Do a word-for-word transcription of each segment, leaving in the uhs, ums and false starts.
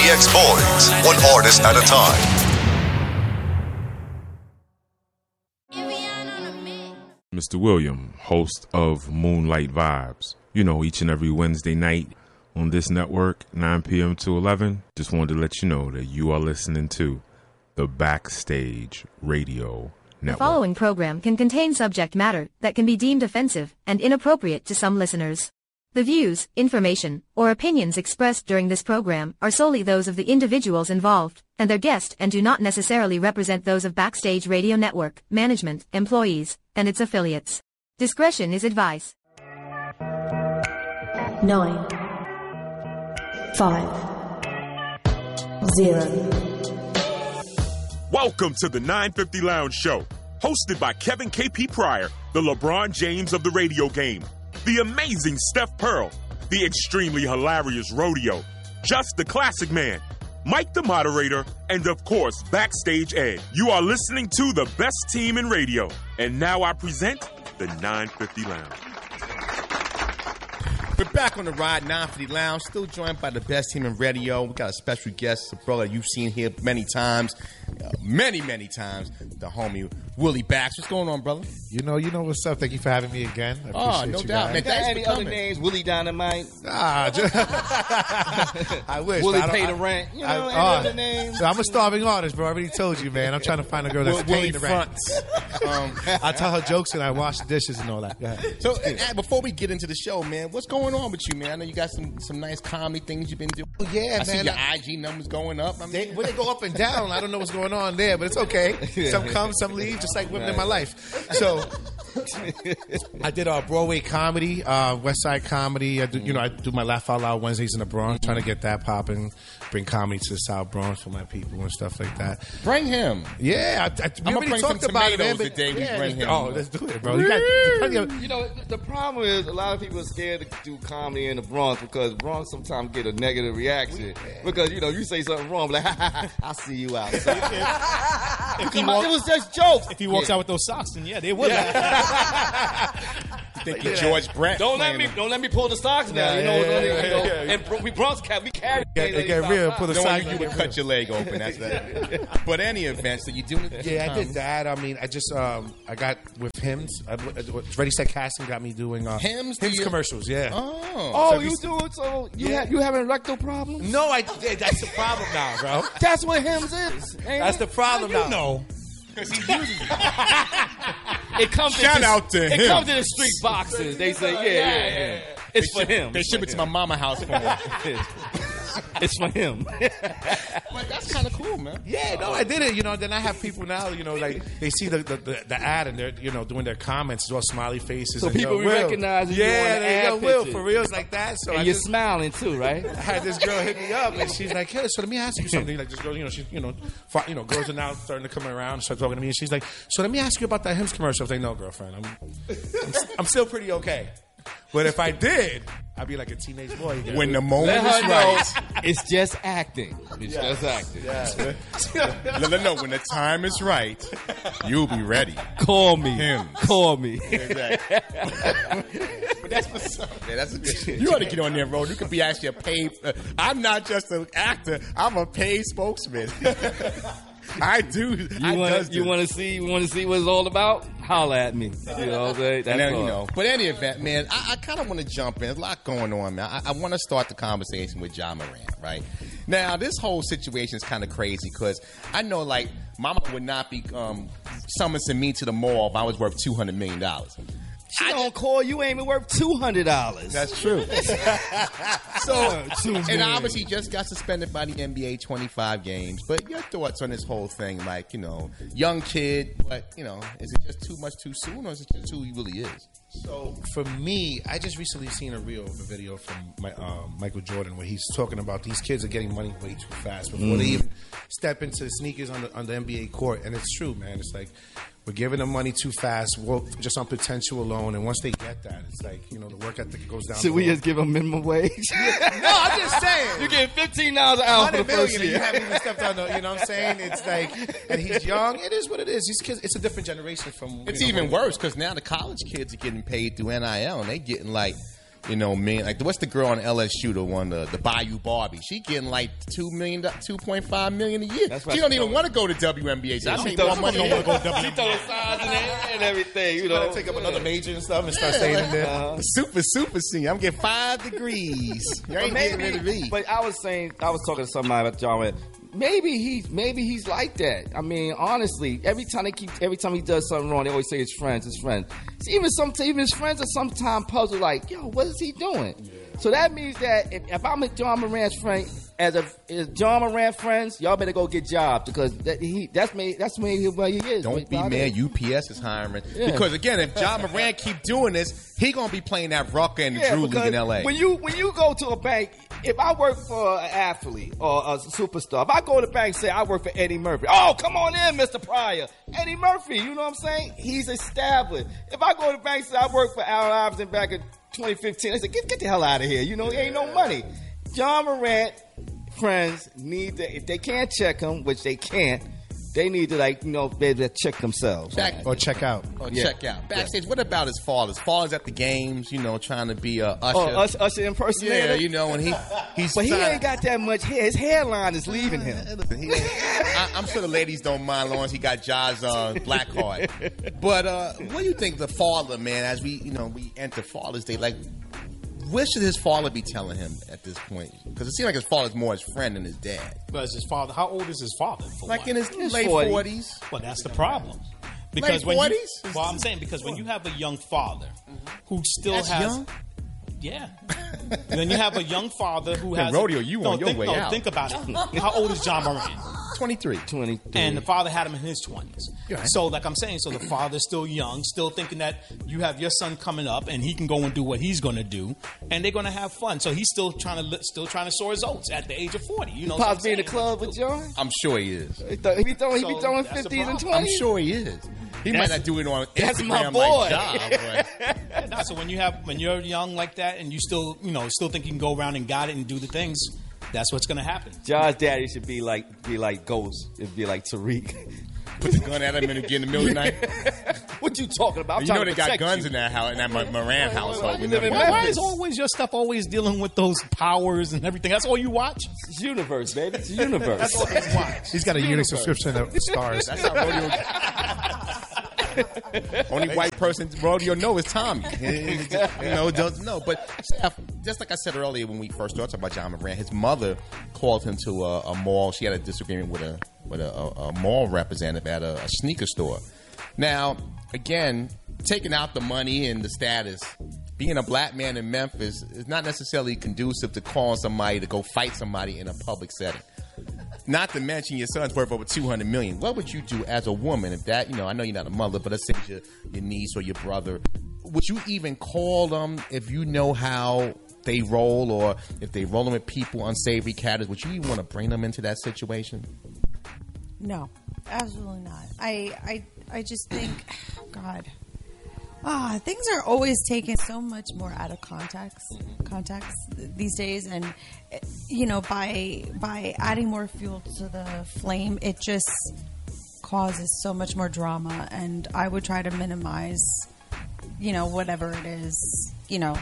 X Boys, one artist at a time. Mister William, host of Moonlight Vibes. You know, each and every Wednesday night on this network, nine p.m. to eleven. Just wanted to let you know that you are listening to the Backstage Radio Network. The following program can contain subject matter that can be deemed offensive and inappropriate to some listeners. The views, information, or opinions expressed during this program are solely those of the individuals involved and their guest and do not necessarily represent those of Backstage Radio Network, management, employees, and its affiliates. Discretion is advised. Nine. Five. Zero. Welcome to the nine fifty Lounge Show, hosted by Kevin K P Pryor, the LeBron James of the radio game, the amazing Steph Pearl, the extremely hilarious Rodeo, Just the Classic Man, Mike the Moderator, and of course, Backstage Ed. You are listening to the best team in radio. And now I present the nine fifty Lounge. We're back on the ride, nine fifty Lounge, still joined by the best team in radio. We got a special guest, a brother you've seen here many times, uh, many, many times, the homie Willie Bax. What's going on, brother? You know, you know what's up. Thank you for having me again. I oh, no you doubt, guys. man. Thanks any for other coming. names? Willie Dynamite. Nah, just, I wish. Willie I pay I, the rent. You know, I, any uh, other names? So I'm a starving artist, bro. I already told you, man. I'm trying to find a girl that's Willie paying the rent. um, I tell her jokes and I wash the dishes and all that. Go ahead. so, uh, before we get into the show, man, what's going on with you, man? I know you got some, some nice comedy things you've been doing. Oh, yeah, I man. see your I, I G numbers going up. I mean, they, when they go up and down, I don't know what's going on there, but it's okay. Some come, some leave, just like women in my life. So I did uh, Broadway comedy, uh, West Side comedy. I do, you know, I do my Laugh Out Loud Wednesdays in the Bronx, trying to get that popping, bring comedy to the South Bronx for my people and stuff like that. Bring him. Yeah, I, I, we I'm already bring talked some about it, man. tomatoes the day we yeah, bring him. Oh, let's do it, bro. You got, You know, the problem is a lot of people are scared to do comedy in the Bronx because Bronx sometimes get a negative reaction. Because, you know, you say something wrong, like, ha, ha, ha, I'll see you out. So, if he walk, it was just jokes. If he walks yeah. out with those socks, then yeah, they would. You think you're George Brett? Don't let me him. don't let me pull the socks down. Yeah, you know, yeah, you yeah, know, yeah, yeah. and Bro- we Bronx cat we carry. Get, they get real, put a Knowing side. you, you would cut your leg open. That's that. But any event, so you doing it? Yeah, I did that. I mean, I just um, I got with hymns. I, Ready Set Casting got me doing uh, Hymns? hymns Do you- commercials. Yeah. Oh, Oh, So you you- do it? So you Yeah. have you having rectal problems? No, I did. That's the problem now, bro. That's what hymns is. ain't That's it? the problem now. No. because he uses it. It comes Shout in out to it him. comes in the street boxes. They say, yeah, yeah, yeah. It's for him. They ship it to my mama house for me. It's for him. But that's kind of cool, man. Yeah, no, I did it. You know, then I have people now. You know, like they see the the, the, the ad and they're you know doing their comments, it's all smiley faces. So and, people yo, be Will. recognizing you yeah, on the they ad go, Will, pictures. for reals like that. So And I you're just, smiling too, right? I had this girl hit me up and she's like, "Hey, so let me ask you something." Like this girl, you know, she's you know, fi- you know, girls are now starting to come around, start talking to me, and she's like, "So let me ask you about that hymns commercial." I was like, "No, girlfriend, I'm, I'm, I'm still pretty okay." But if I did, I'd be like a teenage boy again. When the moment Let is her know right. it's just acting. It's just acting. Let her know when the time is right, you'll be ready. Call me. Hymns. Call me. Exactly. But that's what's up. Yeah, that's a good shit. You ought to get on there, bro. You could be actually a paid. Uh, I'm not just an actor. I'm a paid spokesman. I do. You I want does you do. want to see you want to see what it's all about? Holla at me. You know what I'm saying? That's And then, all. you know, but any event, man, I, I kind of want to jump in. There's a lot going on, man. I, I want to start the conversation with Ja Morant, right? Now, this whole situation is kind of crazy because I know, like, Mama would not be um, summoning me to the mall if I was worth two hundred million dollars. She don't call you ain't even worth two hundred dollars. That's true. So, Two and million. obviously just got suspended by the N B A twenty-five games. But your thoughts on this whole thing, like, you know, young kid, but, you know, is it just too much too soon or is it just who he really is? So for me, I just recently seen a reel, a video from my, um, Michael Jordan where he's talking about these kids are getting money way too fast before they even step into the sneakers on the, on the N B A court. And it's true, man. It's like we're giving them money too fast, well, just on potential alone. And once they get that, it's like, you know, the work ethic goes down. Should the we road. just give him minimum wage? No, I'm just saying. You get fifteen dollars an hour for the Hundred first million, and you year. haven't even stepped on the. You know what I'm saying? It's like, and he's young. It is what it is. These kids. It's a different generation from. It's you know, even worse because now the college kids are getting paid through N I L and they getting like, you know, man, like what's the girl on L S U, the one, the, the Bayou Barbie? She getting like two million, two point five million a year. That's she right. don't even want to go to W N B A. So I make more money. She throw the signs in there and everything. You know, take up another major and stuff and start staying in there. Uh, super, super senior. I'm getting five degrees. You ain't getting rid of me. But I was saying, I was talking to somebody about John. Maybe he's maybe he's like that. I mean, honestly, every time they keep, every time he does something wrong, they always say his friends, his friends. So even some, even his friends are sometimes puzzled, like, yo, what is he doing? Yeah. So that means that if, if I'm a John Morant's friend, as a as John Morant friends, y'all better go get jobs because that, he that's me that's maybe where he is. Don't be mad. U P S is hiring yeah. because again, if John Morant keep doing this, he gonna be playing that Rucker and the yeah, Drew League in L A. When you when you go to a bank, if I work for an athlete or a superstar, if I go to the bank and say I work for Eddie Murphy, oh come on in, Mister Pryor, Eddie Murphy, you know what I'm saying? He's established. If I go to the bank and say I work for Allen Iverson back in twenty fifteen, they say get get the hell out of here. You know, he ain't no money. John Morant friends need to, if they can't check him, which they can't, they need to, like, you know, be able to check themselves. Back, or check out. Or yeah. check out. Backstage, yeah. What about his father? His father's at the games, you know, trying to be a usher. Oh, usher, usher impersonator? Yeah, you know, and he, he's But he ain't got that much hair. His hairline is leaving him. He, I, I'm sure the ladies don't mind long as he got Ja's uh, black card. But uh, what do you think the father, man, as we, you know, we enter Father's Day, like, what should his father be telling him at this point? Because it seems like his father's more his friend than his dad. Because his father, how old is his father? Like what? in his, his late forties. Well, that's the problem. Because late forties? Well, I'm saying because when you have a young father who still that's has, young? yeah, then you have a young father who has rodeo. You no, on your think, way no, out? Think about it. How old is John Morant? twenty-three. twenty-three. And the father had him in his twenties. Right. So, like I'm saying, so the father's still young, still thinking that you have your son coming up and he can go and do what he's going to do, and they're going to have fun. So he's still trying to still trying to soar his oats at the age of forty. You know, Pops be in the club with John? I'm sure he is. He, th- he, throwing, so he be throwing fifties and twenties? I'm sure he is. He that's, might not do it on that's Instagram my boy. like job, but. Yeah, no, so when you have when you're young like that and you still you know still think you can go around and got it and do the things, that's what's gonna happen. John's daddy should be like be like Ghost. It'd be like Tariq. Put the gun at him and get in the middle of the night. What you talking about? I'm you know they got you. guns in that house, in that Moran household. You live in why, why Memphis. is always your stuff always dealing with those powers and everything? That's all you watch? It's universe, baby. It's universe. That's all you watch. He's got a unique subscription of stars. That's how rodeo. Only white person rodeo know is Tommy. You know, doesn't know. But Steph, just like I said earlier when we first started talking about John Morant, his mother called him to a, a mall. She had a disagreement with a with a, a, a mall representative at a, a sneaker store. Now, again, taking out the money and the status, being a black man in Memphis is not necessarily conducive to calling somebody to go fight somebody in a public setting. Not to mention your son's worth over two hundred million dollars. What would you do as a woman if that, you know, I know you're not a mother, but let's say your, your niece or your brother. Would you even call them if you know how they roll or if they rolling with people, unsavory characters? Would you even want to bring them into that situation? No, absolutely not. I, I, I just think, God, ah, things are always taken so much more out of context, context these days, and you know, by by adding more fuel to the flame, it just causes so much more drama. And I would try to minimize, you know, whatever it is, you know.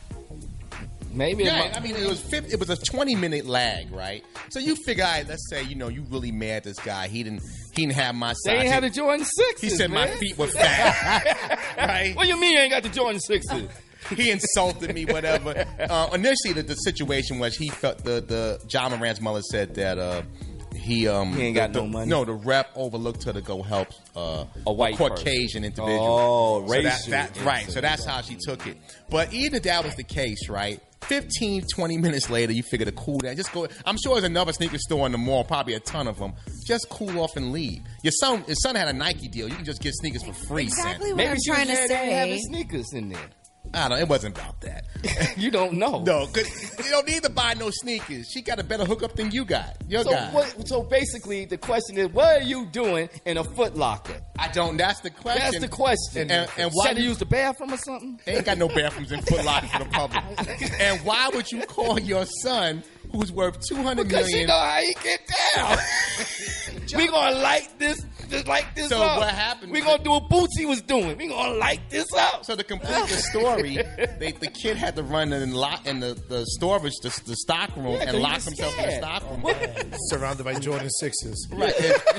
Maybe. Yeah, I mean, it was fifty, it was a twenty minute lag, right? So you figure, all right, let's say, you know, you really mad at this guy. He didn't, he didn't have my size. They ain't had the Jordan sixes. He said man. my feet were fat, right? What do you mean you ain't got the Jordan sixes? He insulted me, whatever. Uh, initially, the, the situation was he felt the the John Morant's mother said that uh, he um he ain't the, got the, no money. No, the rep overlooked her to go help uh, a white Caucasian person. individual. Oh, so racist. That, that, right. So that's how she took it. But even if that was the case, right? fifteen, twenty minutes later, you figure to cool down. Just go. I'm sure there's another sneaker store in the mall, probably a ton of them. Just cool off and leave. Your son, his son had a Nike deal. You can just get sneakers for free. Exactly Sam. what Maybe I'm trying to say. Having sneakers in there. I don't know. It wasn't about that. You don't know. No, because you don't need to buy no sneakers. She got a better hookup than you got. Your so guy. What, so basically, the question is, what are you doing in a Foot Locker? I don't. That's the question. That's the question. And, and why Should you use the bathroom or something? They ain't got no bathrooms in Foot Locker for the public. And why would you call your son, who's worth two hundred because million? Because you know how he get down. We gonna light this to light this So up. what happened We was gonna that- do what Bootsy was doing. We gonna light this up. So to complete the story, they, the kid had to run in, lock, in the, the storage, the, the stock room, Yeah, 'cause and he lock was himself in the scared. stock room. Surrounded by Jordan sixes. Right.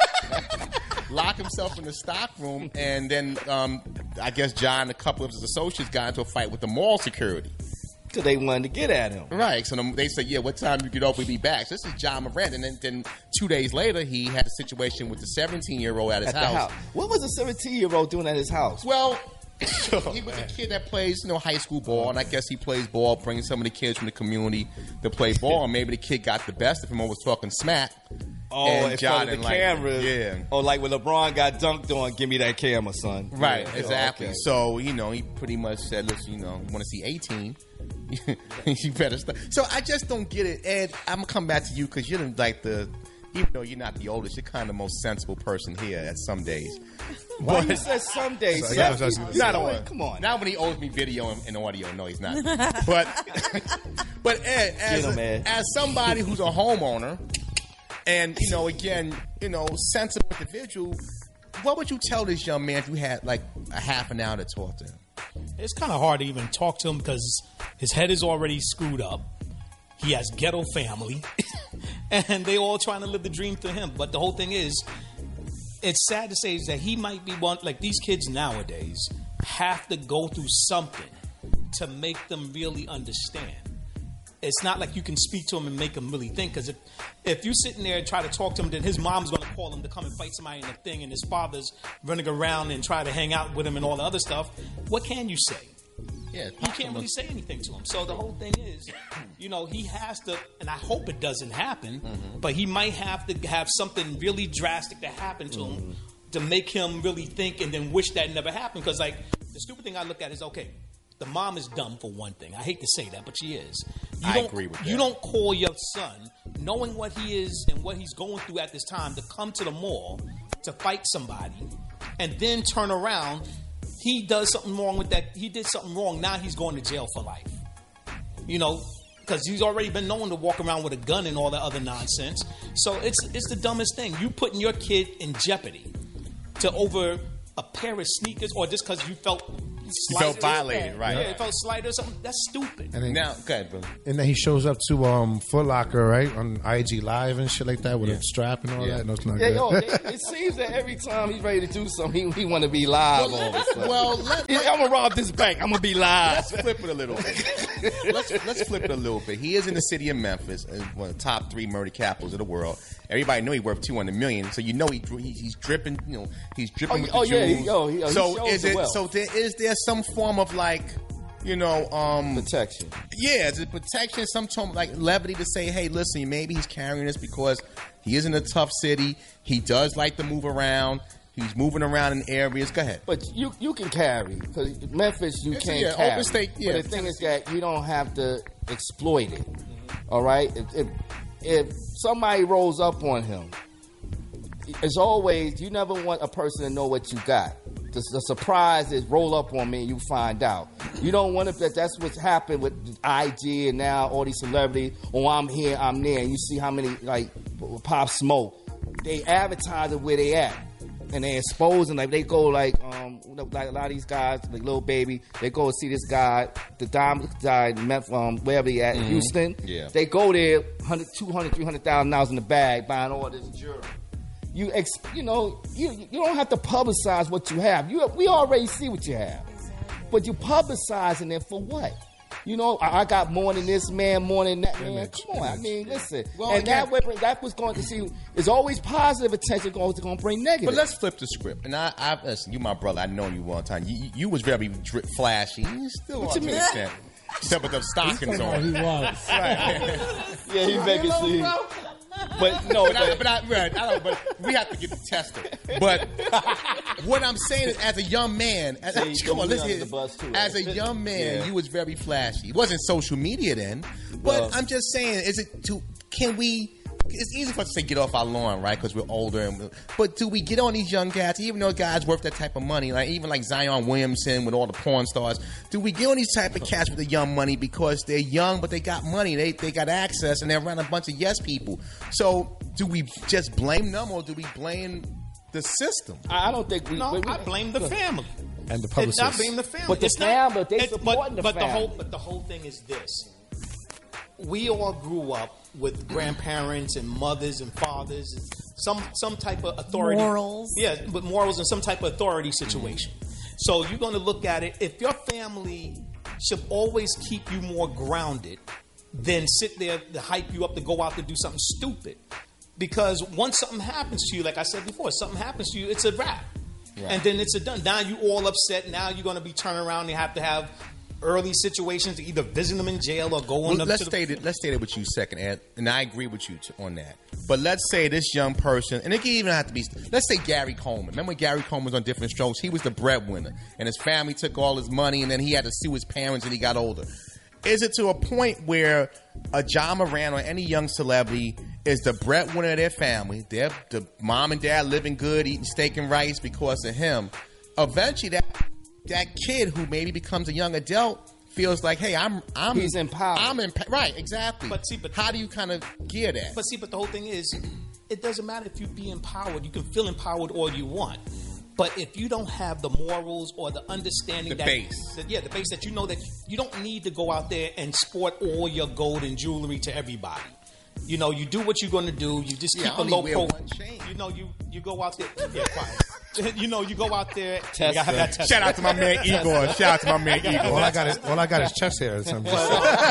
Lock himself in the stock room, and then um, I guess John and a couple of his associates got into a fight with the mall security. Because they wanted to get at him. Right. So they said, yeah, what time you get off, we'll be back. So this is John Morant. And then, then two days later, he had a situation with the seventeen-year-old at his At the house. house. What was a seventeen-year-old doing at his house? Well, he was a kid that plays, you know, high school ball, and I guess he plays ball, bringing some of the kids from the community to play ball. And maybe the kid got the best of him or was talking smack. Oh, and in John front of the didn't like it. cameras. Yeah. Oh, like when LeBron got dunked on, give me that camera, son. Right, Yeah. exactly. Oh, okay. So, you know, he pretty much said, listen, you know, want to see eighteen? You better stop. So I just don't get it. Ed, I'm going to come back to you because you're like the, even though you're not the oldest, you're kind of the most sensible person here at some days. Why you said some days? So, yeah, I was gonna say. Not on. Come on. Not when he owes me video and, and audio. No, he's not. But, but Ed, as, Get him, a- Ed. as somebody who's a homeowner, and you know, again, you know, sensible individual, what would you tell this young man if you had like a half an hour to talk to him? It's kind of hard to even talk to him because his head is already screwed up. He has ghetto family, and they all trying to live the dream to him. But the whole thing is, it's sad to say is that he might be one, like these kids nowadays have to go through something to make them really understand. It's not like you can speak to him and make him really think. Because if, if you're sitting there and try to talk to him, then his mom's going to call him to come and fight somebody in the thing, and his father's running around and try to hang out with him and all the other stuff. What can you say? Yeah, You can't really say anything to him. So the whole thing is, you know, he has to, and I hope it doesn't happen, Mm-hmm. but he might have to have something really drastic to happen to Mm-hmm. him to make him really think and then wish that never happened. Because, like, the stupid thing I look at is, okay, the mom is dumb for one thing. I hate to say that, but she is. You I don't, agree with You that. don't call your son, knowing what he is and what he's going through at this time, to come to the mall to fight somebody and then turn around. He does something wrong with that. He did something wrong. Now he's going to jail for life. You know, because he's already been known to walk around with a gun and all that other nonsense. So it's it's the dumbest thing. You putting your kid in jeopardy to over a pair of sneakers, or just because you felt You felt violated, right? Yeah, it felt slighted or something. That's stupid. And then, Now, go ahead, brother. and then he shows up to um, Foot Locker, right, on I G Live and shit like that with a strap and all Yeah. that. No, it's not Yeah, good. yo, it, it seems that every time he's ready to do something, he, he want to be live all of a sudden. Well, let, Yeah, I'm gonna rob this bank. I'm gonna be live. let's flip it a little bit. let's let's flip it a little bit. He is in the city of Memphis, uh, one of the top three murder capitals of the world. Everybody know he's worth two hundred million, so you know he dri- he's, he's dripping. You know he's dripping Oh, with oh, the yeah, jewels. he- oh, he- oh, he so shows is the it? wealth. So there, is there some form of like, you know, um, Protection. yeah, is it protection? Some form like levity to say, hey, listen, maybe he's carrying this because he is in a tough city. He does like to move around. He's moving around in areas. Go ahead. But you you can carry because Memphis you It's- can't yeah, carry. open state, yeah. But the thing is that you don't have to exploit it. All right. If, if if somebody rolls up on him, as always, you never want a person to know what you got. The, the surprise is roll up on me and you find out. You don't want to. That that's what's happened with I G and now all these celebrities. Oh, I'm here, I'm there. And you see how many like Pop Smoke. They advertise it where they at. And they exposing, like they go like um like a lot of these guys, like Lil Baby, they go see this guy, the Diamond guy in Memphis, um, wherever he at in Houston. Yeah. They go there, one hundred, two hundred, three hundred thousand dollars in the bag, buying all this jewelry. You ex, you know, you you don't have to publicize what you have. You we already see what you have, but you publicizing it for what? You know, I, I got more than this man, more than that man. Come on, I mean, listen. Well, and again- that way, that was going to see. It's always positive attention going to going to bring negative. But let's flip the script. And I, I listen, you my brother. I know you one time. You, you, you was very drip, flashy. You still What are you to an mean? extent. Except with the stockings Oh, on. he was. yeah, he make it seem. But no, But I, but, but I, right, I don't, but we have to get the tester. But what I'm saying is, as a young man, as, See, come on, you listen. under here. the bus too, As a right? young man, Yeah. you was very flashy. It wasn't social media then, but Well- I'm just saying, is it to? Can we? It's easy for us to say get off our lawn, right? Because we're older. And, but do we get on these young guys, even though guys worth that type of money, like even like Zion Williamson with all the porn stars? Do we get on these type of cats with the young money because they're young, but they got money, they they got access, and they're around a bunch of yes people? So do we just blame them, or do we blame the system. I don't think we. No, we, we I blame the family. And the It, publicist. I blame the family. But the It's not- family, they it- supporting but, the but the family. whole, but the whole thing is this: we all grew up with grandparents and mothers and fathers, and some some type of authority, Morals. Yeah, with morals and some type of authority situation. So you're going to look at it. If your family should always keep you more grounded than sit there to hype you up to go out to do something stupid. Because once something happens to you, like I said before, something happens to you, it's a wrap. Right. And then it's a done. Now you all upset. Now you're going to be turning around and you have to have early situations to either visit them in jail or go on Well, up let's to the... stay it. Let's stay there with you second, Ed, and I agree with you t- on that. But let's say this young person, and it can even have to be. Let's say Gary Coleman. Remember when Gary Coleman was on Different Strokes? He was the breadwinner, and his family took all his money, and then he had to sue his parents, and he got older. Is it to a point where a John Moran or any young celebrity is the breadwinner of their family? Their the mom and dad living good, eating steak and rice because of him. Eventually, that that kid who maybe becomes a young adult feels like, hey, I'm I'm He's empowered. I'm emp- right, exactly. But see, but- how do you kind of gear that? But see, but the whole thing is, it doesn't matter if you be empowered. You can feel empowered all you want. But if you don't have the morals or the understanding The that, base. that- yeah, the base that you know that you don't need to go out there and sport all your gold and jewelry to everybody. You know, you do what you're going to do. You just Yeah, I keep a only low wear profile. one chain. You know, you you go out there. Yeah, quiet. You know, you go out there. Test You gotta have that it. test. Shout out to my man Igor. Shout out to my man all Igor. I got is all I got is chest hair. So I'm just,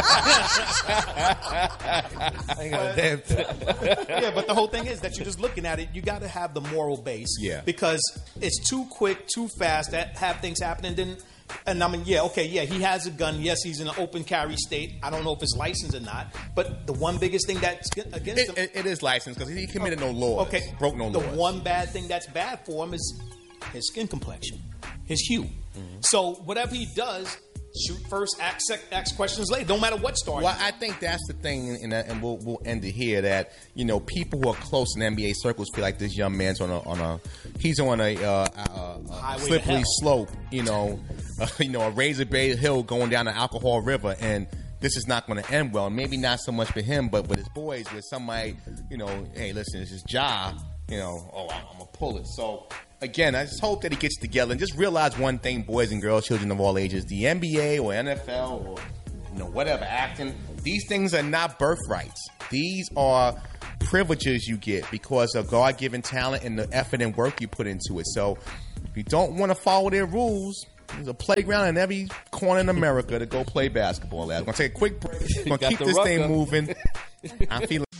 I ain't got a damn thing. Yeah, but the whole thing is that you're just looking at it. You got to have the moral base. Yeah. Because it's too quick, too fast that have things happen, and then, and I mean, yeah, okay, yeah, he has a gun. Yes, he's in an open carry state. I don't know if it's licensed or not. But the one biggest thing that's against It, him, it, it is licensed because he committed no laws. okay, broke no the laws. one bad thing that's bad for him is his skin complexion, his hue. Mm-hmm. So whatever he does, shoot first, ask, sec- ask questions later. No matter what story. Well, I think that's the thing, and, and we'll we'll end it here. That you know, people who are close in N B A circles feel like this young man's on a on a he's on a, uh, a, a Highway to slippery hell. slope. You know, uh, you know, a razor blade hill going down an alcohol river, and this is not going to end well. Maybe not so much for him, but with his boys, with somebody, you know, hey, listen, it's his job. You know, oh, I'm, I'm gonna pull it. So. Again, I just hope that he gets together and just realize one thing, boys and girls, children of all ages, the N B A or N F L or you know whatever, acting, these things are not birthrights. These are privileges you get because of God-given talent and the effort and work you put into it. So if you don't want to follow their rules, there's a playground in every corner in America to go play basketball at. I'm going to take a quick break. I'm going to Got keep the this rucker. thing moving. I'm feeling